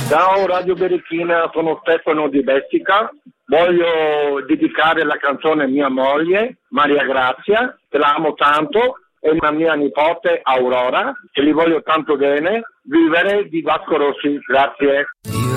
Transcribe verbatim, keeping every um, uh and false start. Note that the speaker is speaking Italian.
Ciao Radio Berichina, sono Stefano di Bestica. Voglio dedicare la canzone a mia moglie, Maria Grazia, che la amo tanto, e una mia nipote Aurora, che li voglio tanto bene. Vivere di Vasco Rossi, grazie.